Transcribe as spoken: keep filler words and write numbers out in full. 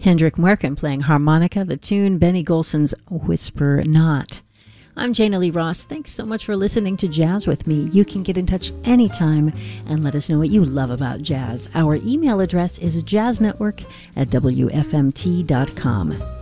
Hendrik Marken playing harmonica, the tune Benny Golson's Whisper Not. I'm Jana Lee Ross. Thanks so much for listening to Jazz with me. You can get in touch anytime and let us know what you love about jazz. Our email address is jazznetwork at w f m t dot com.